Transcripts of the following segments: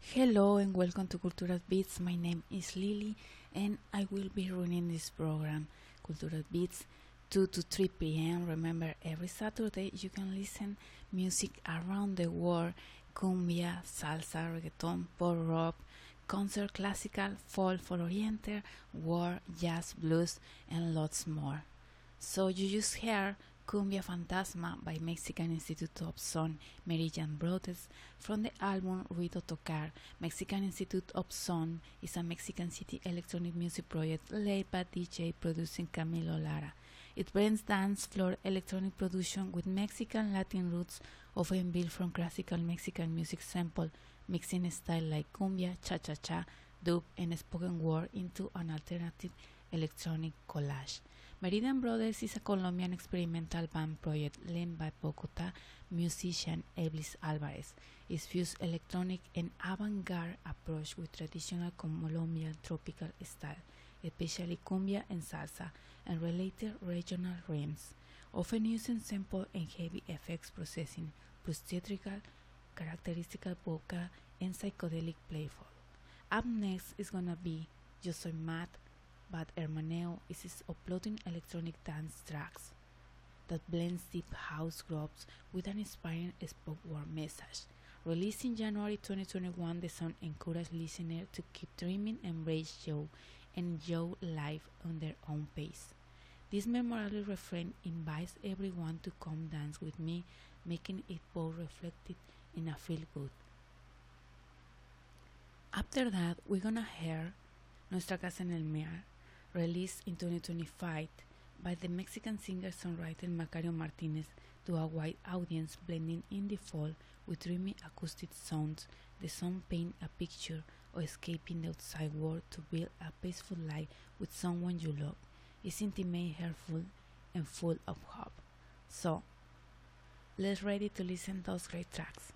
Hello and welcome to Cultural Beats. My name is Lily and I will be running this program, Cultural Beats, 2 to 3 p.m. Remember, every Saturday you can listen music around the world, cumbia, salsa, reggaeton, pop rock, concert, classical, folk, oriental, war, jazz, blues, and lots more. So you just heard Cumbia Fantasma by Mexican Institute of Son, Meridian Brothers, from the album Ruido Tocar. Mexican Institute of Son is a Mexican City electronic music project led by DJ producing Camilo Lara. It blends dance floor electronic production with Mexican Latin roots, often built from classical Mexican music sample, mixing style like cumbia, cha-cha-cha, dub, and spoken word into an alternative electronic collage. Meridian Brothers is a Colombian experimental band project led by Bogota musician Eblis Alvarez. It fuses electronic and avant-garde approach with traditional Colombian tropical style, especially cumbia and salsa, and related regional rhythms, often using sample and heavy effects processing, plus theatrical, characteristic vocal, and psychedelic playful. Up next is gonna be Yo Soy Mad, but Hermaneo is uploading electronic dance tracks that blends deep house grooves with an inspiring spoken word message. Released in January 2021, the song encourages listeners to keep dreaming, embrace joy, and enjoy life on their own pace. This memorable refrain invites everyone to come dance with me, making it both reflected in a feel good. After that, we're gonna hear Nuestra Casa en el Mar, released in 2025 by the Mexican singer-songwriter Macario Martinez to a wide audience, blending indie folk with dreamy acoustic sounds. The song paints a picture of escaping the outside world to build a peaceful life with someone you love. It's intimate, heartful, and full of hope. So, let's ready to listen to those great tracks.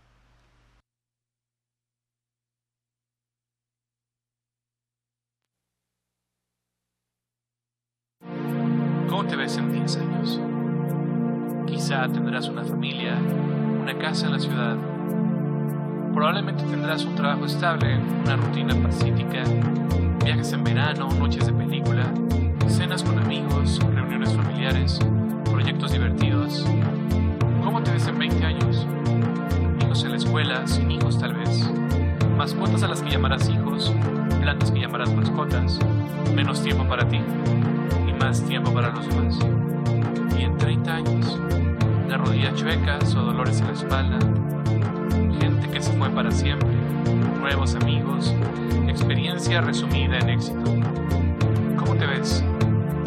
¿Cómo te ves en 10 años? Quizá tendrás una familia, una casa en la ciudad. Probablemente tendrás un trabajo estable, una rutina pacífica, viajes en verano, noches de película, cenas con amigos, reuniones familiares, proyectos divertidos. ¿Cómo te ves en 20 años? Hijos en la escuela, sin hijos tal vez. Mascotas a las que llamarás hijos, plantas que llamarás mascotas. Menos tiempo para ti. Más tiempo para los demás. Y en 30 años, las rodillas chuecas o dolores en la espalda, gente que se fue para siempre, nuevos amigos, experiencia resumida en éxito.